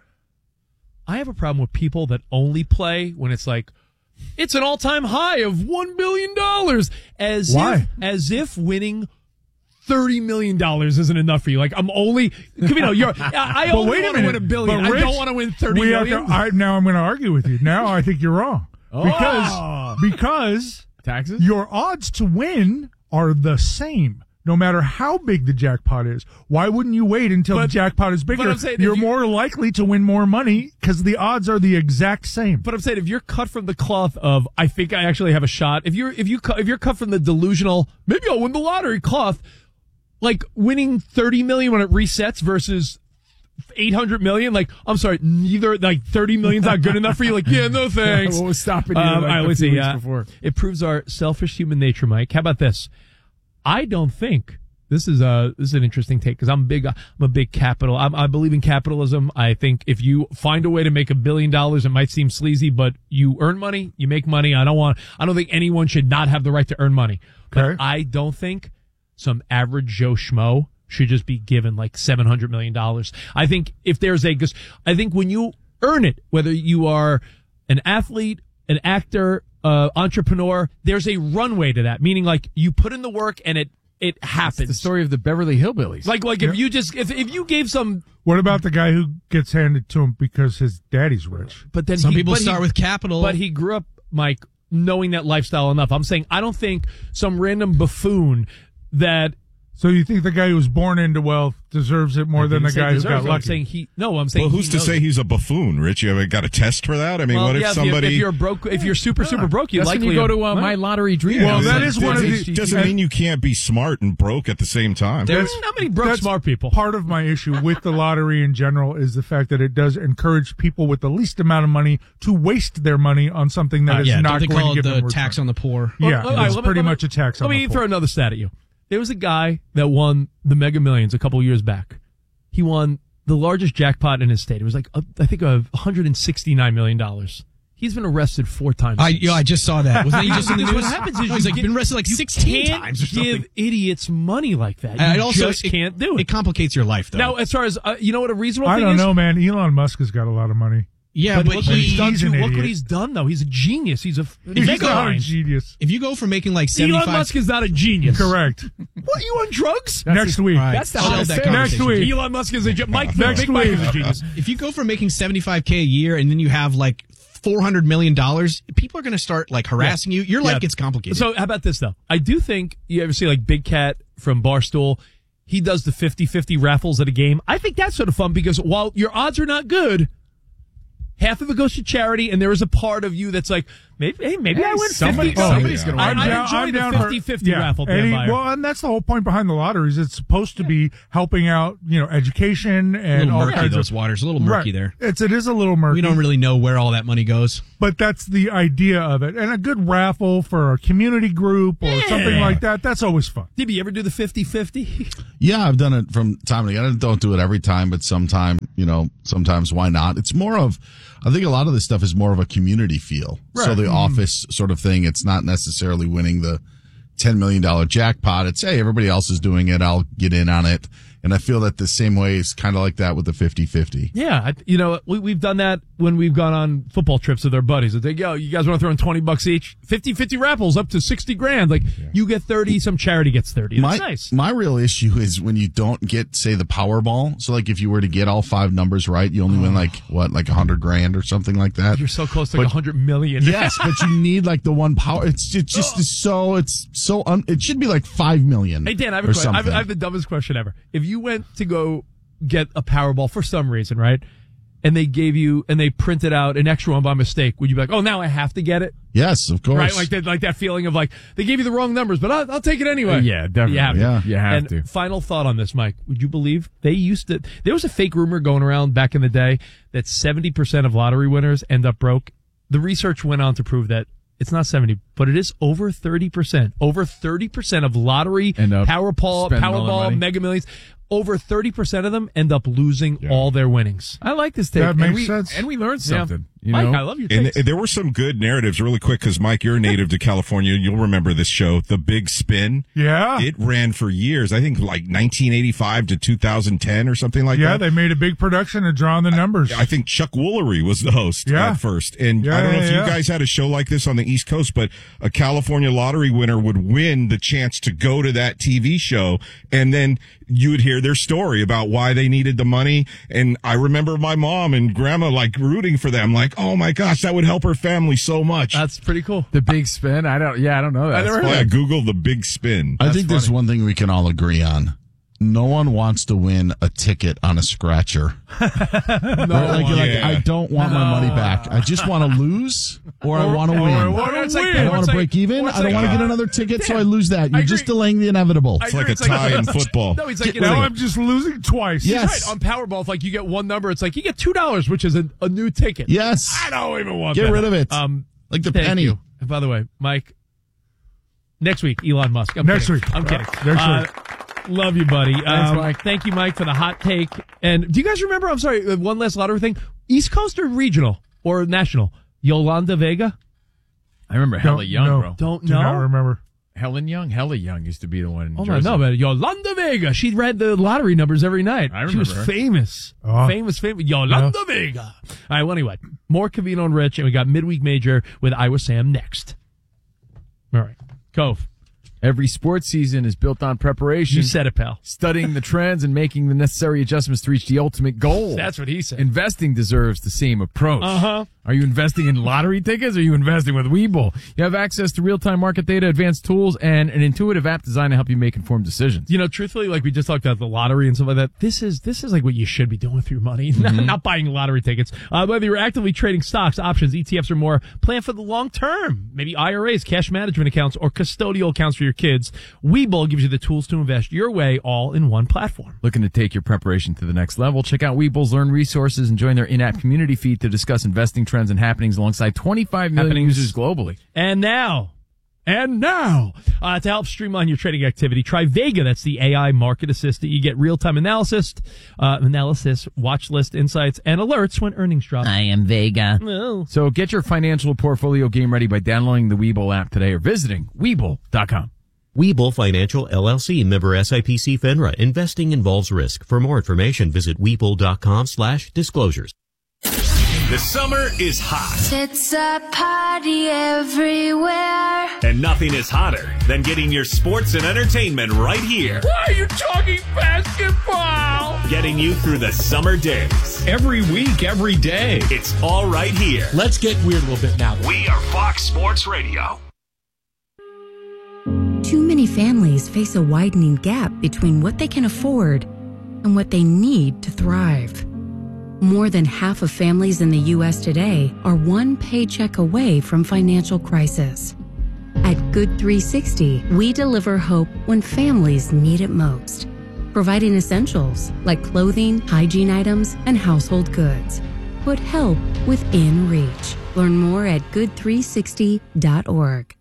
I have a problem with people that only play when it's like, it's an all-time high of one billion dollars. As Why? if, as if winning thirty million dollars isn't enough for you. Like, I'm only, you know, you're, I I But only wait a want to minute. win a billion. But I don't Rich, want to win thirty we have million. to- I, now I'm going to argue with you. Now I think you're wrong. Oh. Because, because Taxes? your odds to win are the same, no matter how big the jackpot is. Why wouldn't you wait until the But- jackpot is bigger? but I'm saying if You're you- more likely to win more money because the odds are the exact same. But I'm saying if you're cut from the cloth of I think I actually have a shot. If you're if you cu- if you're cut from the delusional maybe I'll win the lottery cloth, like winning thirty million when it resets versus eight hundred million. Like I'm sorry, neither like thirty million's not good enough for you. Like yeah, no thanks. What was stopping you? Um, like, I a would few say weeks yeah. before? It proves our selfish human nature, Mike. How about this? I don't think. This is a this is an interesting take because I'm big. I'm a big capital. I'm, I believe in capitalism. I think if you find a way to make a billion dollars, it might seem sleazy, but you earn money, you make money. I don't want. I don't think anyone should not have the right to earn money. But Okay. I don't think some average Joe Schmo should just be given like seven hundred million dollars. I think if there's a, because I think when you earn it, whether you are an athlete, an actor, uh, entrepreneur, there's a runway to that. Meaning like you put in the work and it. It happens. The story of the Beverly Hillbillies. Like, like if you just if if you gave some, What about the guy who gets handed to him because his daddy's rich? but then Some he, people but he- start with capital. but he grew up, Mike, knowing that lifestyle enough. I'm saying I don't think some random buffoon that So you think the guy who was born into wealth deserves it more I than the didn't say guy who deserves got it. I'm lucky? saying he no. I'm saying Well, who's he to knows say it. he's a buffoon, Rich? You haven't got a test for that? I mean, Well, what if yeah, somebody... If, you, if you're broke, if you're super super broke, you That's likely when you go to uh, Right. My Lottery Dream. Well, it's that like- is one of it the- doesn't and- mean you can't be smart and broke at the same time. There's not many broke That's smart people. Part of my issue with the lottery in general is the fact that it does encourage people with the least amount of money to waste their money on something that Uh, is yeah, not don't they going call to it give them the return. tax on the poor? Yeah, Well, all right, it's let me- pretty let me- much a tax on Let the me poor. throw another stat at you. There was a guy that won the Mega Millions a couple years back. He won the largest jackpot in his state. It was like, uh, I think, uh, one hundred sixty-nine million dollars. He's been arrested four times. I, since. yo, I just saw that. Wasn't he just in the Because news? what happens is No, he's you like get- been arrested like you sixteen can't times or something. give idiots money like that. And You it also just it, can't do it. It complicates your life, though. Now, as far as uh, you know, what a reasonable I thing don't is. know, man. Elon Musk has got a lot of money. Yeah, but, but look what he's he- done. he's To, an look what idiot. he's done, though. He's a genius. He's a He's mega not a mind. genius. If you go from making like Elon seventy-five, Musk is not a genius. Correct. What, you on drugs? Next week. That's the Shelve hottest that thing. conversation. Next week. Elon Musk is a ge- Mike. Next Big Mike week. is a genius. if you go from making seventy-five K a year and then you have like four hundred million dollars, people are going to start like harassing you. Your life Yeah. gets complicated. So how about this, though? I do think you ever see like Big Cat from Barstool. He does the fifty-fifty raffles at a game. I think that's sort of fun because while your odds are not good, half of it goes to charity, and there is a part of you that's like, maybe, hey, maybe Hey, I win somebody- fifty. somebody's I, gonna win. I down- enjoy I'm the down for- fifty-fifty yeah. raffle, And Dan he- Meyer. well, and that's the whole point behind the lotteries. It's supposed to be helping out, you know, education a and little all murky, kinds those of waters. A little murky Right. there. It's it is a little murky. We don't really know where all that money goes. But that's the idea of it, and a good raffle for a community group or something like that. That's always fun. Did you ever do the fifty-fifty? Yeah, I've done it from time to again. I don't do it every time, but sometime, you know, sometimes why not? It's more of, I think a lot of this stuff is more of a community feel. So Right. the Mm. office sort of thing, it's not necessarily winning the ten million dollars jackpot. It's, hey, everybody else is doing it. I'll get in on it. And I feel that the same way is kind of like that with the fifty-fifty. Yeah, I, you know, we, we've done that when we've gone on football trips with our buddies. They go, you guys want to throw in twenty bucks each? fifty-fifty raffles up to sixty grand. Like, you get thirty, some charity gets thirty. That's my, nice. My real issue is when you don't get, say, the Powerball. So, like, if you were to get all five numbers right, you only win, like, what, like a hundred grand or something like that? You're so close to like But- a hundred million. Yes, but you need, like, the one power. It's, it's just is so, it's so, un, it should be like five million. Hey, Dan, I have, a or question. I, have, something. I have the dumbest question ever. If you went to go get a Powerball for some reason, right? And they gave you, and they printed out an extra one by mistake, would you be like, oh, now I have to get it? Yes, of course. Right? Like that, like that feeling of like, they gave you the wrong numbers, but I'll, I'll take it anyway. Uh, yeah, definitely. You have to. Yeah. You have and to. Final thought on this, Mike. Would you believe they used to, there was a fake rumor going around back in the day that seventy percent of lottery winners end up broke. The research went on to prove that it's not seventy, but it is over thirty percent. Over thirty percent of lottery, End up Powerball, spending all their Powerball, money. Mega Millions, over thirty percent of them end up losing all their winnings. I like this take. That and makes we, sense. And we learned Yeah. something. You Mike, know? I love your And takes. th- there were some good narratives really quick because, Mike, you're a native to California. You'll remember this show, The Big Spin. Yeah. It ran for years. I think like nineteen eighty-five to two thousand ten or something like yeah, that. they made a big production of drawing the numbers. I think Chuck Woolery was the host Yeah. at first. And Yeah, I don't know yeah, if yeah. you guys had a show like this on the East Coast, but a California lottery winner would win the chance to go to that T V show. And then you would hear their story about why they needed the money. And I remember my mom and grandma like rooting for them, like, oh my gosh, that would help her family so much. That's pretty cool. The Big Spin. I don't. Yeah, I don't know that. I never heard Yeah, of it. Google The Big Spin. I think there's one thing we can all agree on. No one wants to win a ticket on a scratcher. No, Right? Like, you're like, Yeah. I don't want my money back. I just want to lose or I want to win. I wanna Or it's like- win. I or don't want it's to like- break even. or it's I don't like, want to uh, get another ticket, so Dan, I lose that. You're I just agree. delaying the inevitable. I It's like agree. a tie in football. No, he's like, you now know, I'm just losing twice. Yes. right, on Powerball, if like you get one number, it's like you get two dollars, which is a, a new ticket. Yes. I don't even want Get that. rid of it. Um, Like the thank penny. you. And by the way, Mike, next week, Elon Musk. I'm Next kidding. week. I'm kidding. Next Uh, Love you, buddy. Thanks, Um, Mike. Thank you, Mike, for the hot take. And do you guys remember? I'm sorry, uh, one last lottery thing. East Coast or regional or national? Yolanda Vega. I remember Don't Hella Young, know. bro. Don't Do know. not remember. Helen Young. Hella Young used to be the one in Oh my Jersey. no, man! Yolanda Vega. She read the lottery numbers every night. I She was remember her. famous, Oh. famous, famous. Yolanda Vega. All right. Well, anyway, more Covino and Rich, and we got midweek major with Iowa Sam next. All right, Cove. Every sports season is built on preparation. You said it, pal. Studying the trends and making the necessary adjustments to reach the ultimate goal. That's what he said. Investing deserves the same approach. Uh-huh. Are you investing in lottery tickets or are you investing with Webull? You have access to real-time market data, advanced tools, and an intuitive app designed to help you make informed decisions. You know, truthfully, like we just talked about the lottery and stuff like that. This is this is like what you should be doing with your money, not, not buying lottery tickets. Uh, whether you're actively trading stocks, options, E T Fs, or more, plan for the long term. Maybe I R As, cash management accounts, or custodial accounts for your kids. Webull gives you the tools to invest your way, all in one platform. Looking to take your preparation to the next level? Check out Webull's Learn resources and join their in-app community feed to discuss investing trends and happenings alongside twenty-five million Happenings. users globally. And now, and now, uh, to help streamline your trading activity, try Vega. That's the A I market assistant. You get real-time analysis, uh, analysis, watch list insights, and alerts when earnings drop. I am Vega. Oh. So get your financial portfolio game ready by downloading the Webull app today or visiting Webull dot com. Webull Financial, L L C, member S I P C FINRA. Investing involves risk. For more information, visit Webull dot com slash disclosures. The summer is hot. It's a party everywhere. And nothing is hotter than getting your sports and entertainment right here. Why are you talking basketball? Getting you through the summer days. Every week, every day. It's all right here. Let's get weird a little bit now. We are Fox Sports Radio. Too many families face a widening gap between what they can afford and what they need to thrive. More than half of families in the U S today are one paycheck away from financial crisis. At Good three sixty, we deliver hope when families need it most, providing essentials like clothing, hygiene items, and household goods. Put help within reach. Learn more at good three sixty dot org.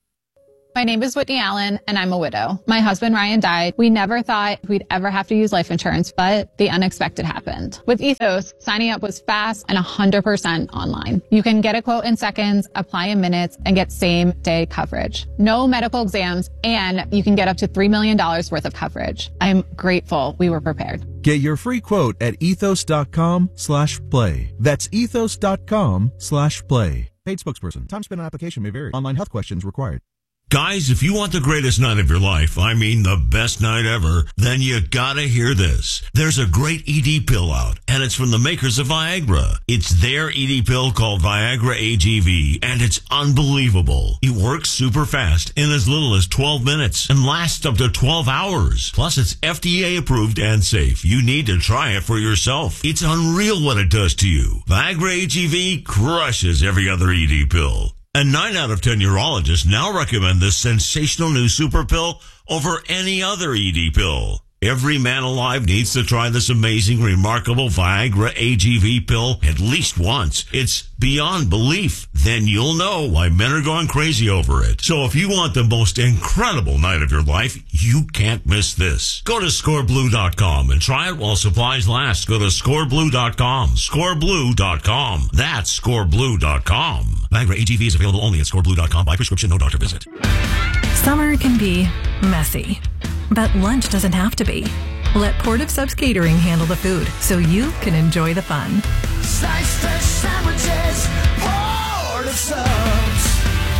My name is Whitney Allen, and I'm a widow. My husband, Ryan, died. We never thought we'd ever have to use life insurance, but the unexpected happened. With Ethos, signing up was fast and one hundred percent online. You can get a quote in seconds, apply in minutes, and get same-day coverage. No medical exams, and you can get up to three million dollars worth of coverage. I'm grateful we were prepared. Get your free quote at ethos.com slash play. That's ethos.com slash play. Paid spokesperson. Time spent on application may vary. Online health questions required. Guys, if you want the greatest night of your life, I mean the best night ever, then you gotta hear this. There's a great E D pill out, and it's from the makers of Viagra. It's their E D pill called Viagra A G V, and it's unbelievable. It works super fast in as little as twelve minutes and lasts up to twelve hours. Plus, it's F D A approved and safe. You need to try it for yourself. It's unreal what it does to you. Viagra A G V crushes every other E D pill. And nine out of ten urologists now recommend this sensational new super pill over any other E D pill. Every man alive needs to try this amazing, remarkable Viagra A G V pill at least once. It's beyond belief. Then you'll know why men are going crazy over it. So if you want the most incredible night of your life, you can't miss this. Go to score blue dot com and try it while supplies last. Go to score blue dot com. score blue dot com. That's score blue dot com. Viagra A G V is available only at score blue dot com by prescription, no doctor visit. Summer can be messy, but lunch doesn't have to be. Let Port of Subs Catering handle the food so you can enjoy the fun. Slice fresh sandwiches, Port of Subs.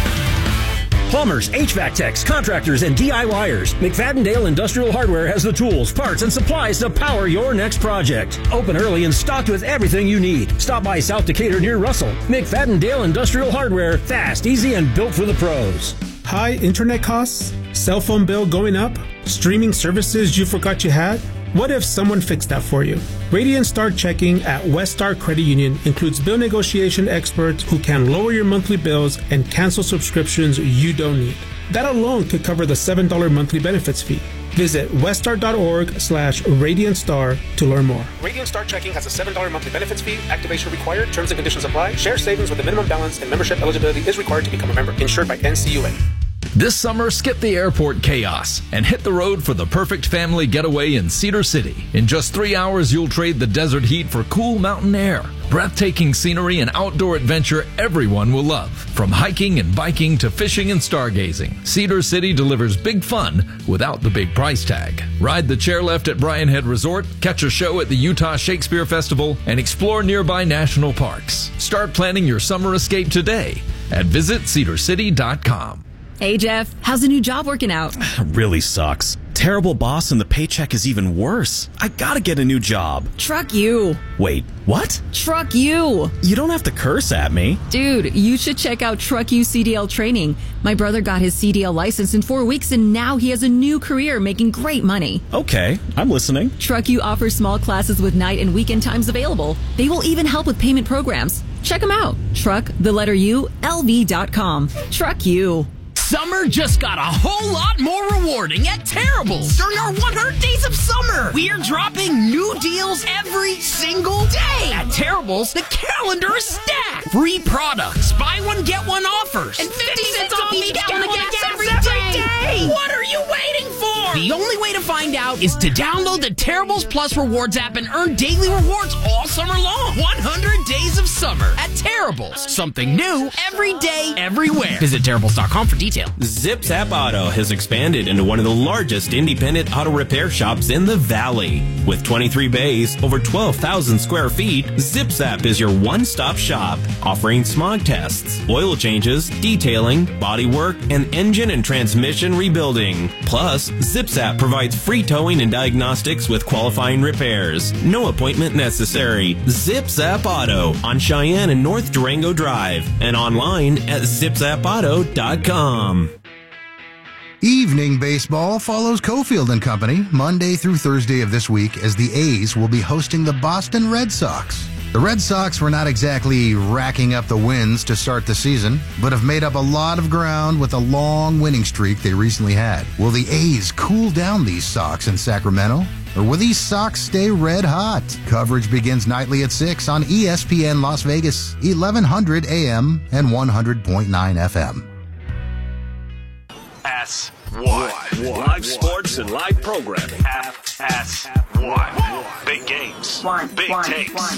Plumbers, H V A C techs, contractors, and DIYers. McFadden-Dale Industrial Hardware has the tools, parts, and supplies to power your next project. Open early and stocked with everything you need. Stop by South Decatur near Russell. McFadden-Dale Industrial Hardware. Fast, easy, and built for the pros. High internet costs? Cell phone bill going up? Streaming services you forgot you had? What if someone fixed that for you? Radiant Star Checking at West Star Credit Union includes bill negotiation experts who can lower your monthly bills and cancel subscriptions you don't need. That alone could cover the seven dollars monthly benefits fee. Visit weststar.org slash Radiant Star to learn more. Radiant Star Checking has a seven dollars monthly benefits fee. Activation required. Terms and conditions apply. Share savings with a minimum balance and membership eligibility is required to become a member. Insured by N C U A. This summer, skip the airport chaos and hit the road for the perfect family getaway in Cedar City. In just three hours, you'll trade the desert heat for cool mountain air. Breathtaking scenery and outdoor adventure everyone will love. From hiking and biking to fishing and stargazing, Cedar City delivers big fun without the big price tag. Ride the chairlift at Bryan Head Resort, catch a show at the Utah Shakespeare Festival, and explore nearby national parks. Start planning your summer escape today at visit cedar city dot com. Hey, Jeff, how's the new job working out? Really sucks. Terrible boss and the paycheck is even worse. I gotta get a new job. Truck you. Wait, what? Truck you. You don't have to curse at me. Dude, you should check out Truck You C D L training. My brother got his C D L license in four weeks and now he has a new career making great money. Okay, I'm listening. Truck You offers small classes with night and weekend times available. They will even help with payment programs. Check them out. Truck, the letter U, L V dot com. Truck You. Summer just got a whole lot more rewarding at Terrible's. During our one hundred days of summer, we are dropping new deals every single day. At Terrible's, the calendar is stacked. Free products, buy one, get one offers, and fifty cents off each gallon of gas every day. What are you waiting for? more! The only way to find out is to download the Terribles Plus Rewards app and earn daily rewards all summer long. one hundred days of summer at Terribles. Something new every day, everywhere. Visit Terribles dot com for details. Zips App Auto has expanded into one of the largest independent auto repair shops in the Valley. With twenty-three bays, over twelve thousand square feet, Zips App is your one-stop shop, offering smog tests, oil changes, detailing, bodywork, and engine and transmission rebuilding. Plus, Zips App provides free towing and diagnostics with qualifying repairs. No appointment necessary. Zips App Auto on Cheyenne and North Durango Drive and online at zips app auto dot com. Evening baseball follows Cofield and Company Monday through Thursday of this week as the A's will be hosting the Boston Red Sox. The Red Sox were not exactly racking up the wins to start the season, but have made up a lot of ground with a long winning streak they recently had. Will the A's cool down these Sox in Sacramento? Or will these Sox stay red hot? Coverage begins nightly at six on E S P N Las Vegas, eleven hundred A M and one hundred point nine F M. S one. Live sports and live programming. F S one. Big games. Big takes.